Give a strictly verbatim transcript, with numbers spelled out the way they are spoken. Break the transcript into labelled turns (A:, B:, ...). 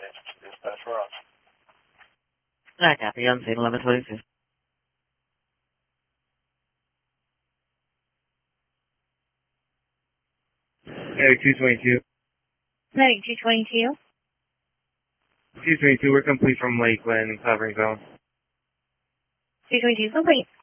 A: Dispatch, we're on.
B: I copy on scene eleven twenty-two.
C: Medic two twenty-two.
D: Medic two twenty-two.
C: two twenty-two, we're complete from Lakeland and covering zone.
D: two twenty-two complete.